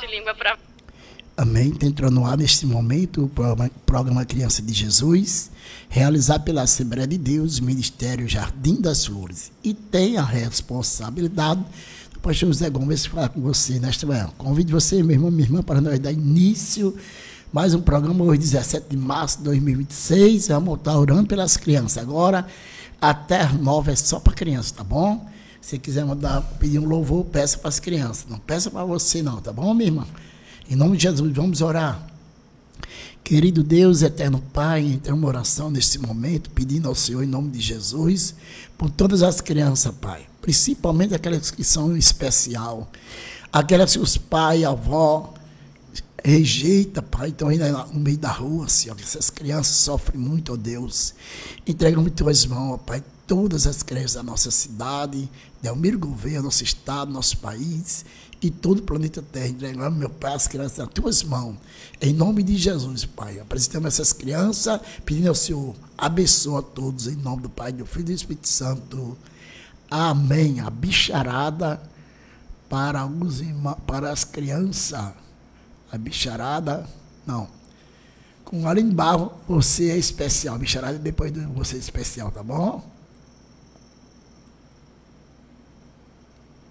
língua para... Amém. Entrou no ar neste momento o programa Criança de Jesus, realizado pela Assembleia de Deus, Ministério Jardim das Flores. E tem a responsabilidade do pastor José Gomes falar com você nesta manhã. Convido você, meu irmão, minha irmã, para nós dar início mais um programa hoje, 17 de março de 2026. Vamos estar orando pelas crianças. Agora, até às 9 é só para crianças, tá bom? Se quiser pedir um louvor, peça para as crianças. Não peça para você não, tá bom, minha irmã? Em nome de Jesus, vamos orar. Querido Deus, eterno Pai, entra uma oração neste momento, pedindo ao Senhor, em nome de Jesus, por todas as crianças, Pai, principalmente aquelas que são especial, aquelas que os pais e a avó rejeita, Pai, estão indo no meio da rua, Senhor, que essas crianças sofrem muito, ó Deus. Entregamos em tuas mãos, ó Pai, todas as crianças da nossa cidade, Delmiro Gouveia, nosso estado, nosso país e todo o planeta Terra. Entregamos, meu Pai, as crianças nas tuas mãos. Em nome de Jesus, Pai, apresentamos essas crianças, pedindo ao Senhor, abençoa a todos, em nome do Pai, do Filho e do Espírito Santo. Amém. A bicharada para as crianças. A bicharada, não. Com óleo em barro, você é especial. A bicharada é depois de você é especial, tá bom?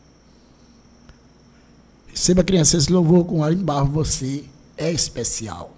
Receba, criança, esse louvor com óleo em barro, você é especial.